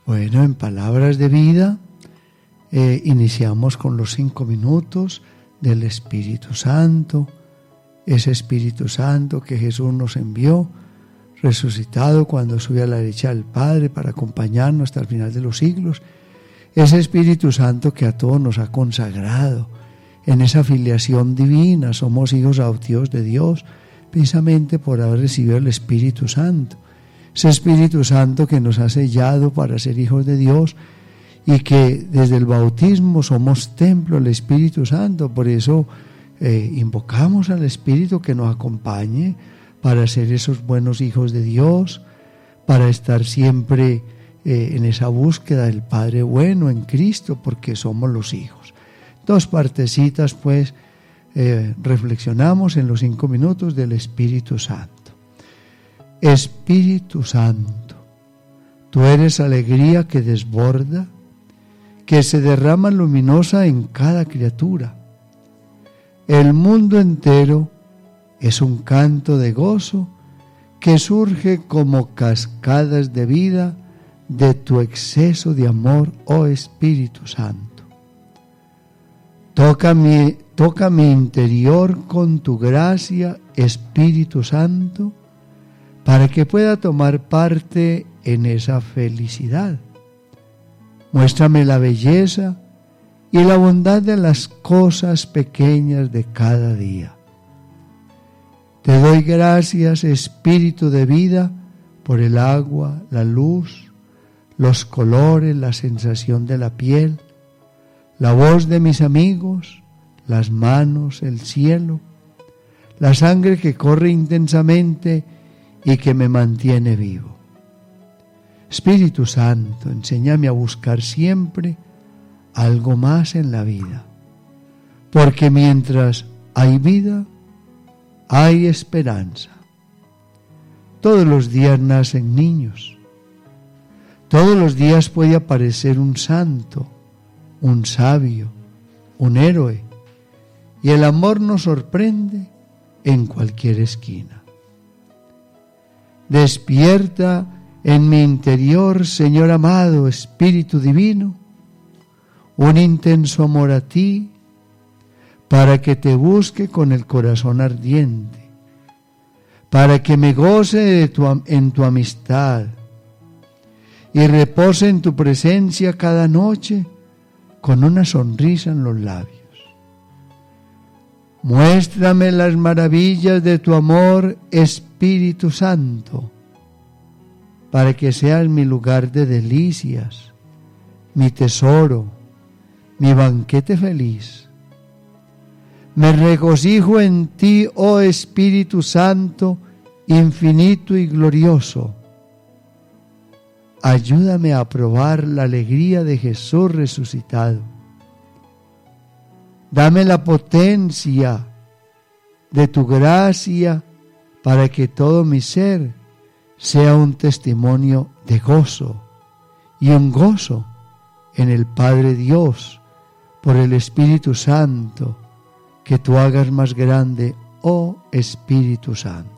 Bueno, en Palabras de Vida iniciamos con los 5 minutos del Espíritu Santo, ese Espíritu Santo que Jesús nos envió, resucitado cuando subió a la derecha del Padre para acompañarnos hasta el final de los siglos, ese Espíritu Santo que a todos nos ha consagrado en esa filiación divina. Somos hijos adoptivos de Dios precisamente por haber recibido el Espíritu Santo, ese Espíritu Santo que nos ha sellado para ser hijos de Dios y que desde el bautismo somos templo del Espíritu Santo. Por eso invocamos al Espíritu que nos acompañe para ser esos buenos hijos de Dios, para estar siempre en esa búsqueda del Padre bueno en Cristo, porque somos los hijos. 2 partecitas, pues, reflexionamos en los 5 minutos del Espíritu Santo. Espíritu Santo, tú eres alegría que desborda, que se derrama luminosa en cada criatura. El mundo entero es un canto de gozo que surge como cascadas de vida de tu exceso de amor, oh Espíritu Santo. Toca mi interior con tu gracia, Espíritu Santo, para que pueda tomar parte en esa felicidad. Muéstrame la belleza y la bondad de las cosas pequeñas de cada día. Te doy gracias, Espíritu de vida, por el agua, la luz, los colores, la sensación de la piel, la voz de mis amigos, las manos, el cielo, la sangre que corre intensamente y que me mantiene vivo. Espíritu Santo, enséñame a buscar siempre algo más en la vida, porque mientras hay vida, hay esperanza. Todos los días nacen niños, todos los días puede aparecer un santo, un sabio, un héroe, y el amor nos sorprende en cualquier esquina. Despierta en mi interior, Señor amado, Espíritu Divino, un intenso amor a ti, para que te busque con el corazón ardiente, para que me goce en tu amistad y repose en tu presencia cada noche con una sonrisa en los labios. Muéstrame las maravillas de tu amor, Espíritu Santo, para que seas mi lugar de delicias, mi tesoro, mi banquete feliz. Me regocijo en ti, oh Espíritu Santo, infinito y glorioso. Ayúdame a probar la alegría de Jesús resucitado. Dame la potencia de tu gracia para que todo mi ser sea un testimonio de gozo y un gozo en el Padre Dios por el Espíritu Santo, que tú hagas más grande, oh Espíritu Santo.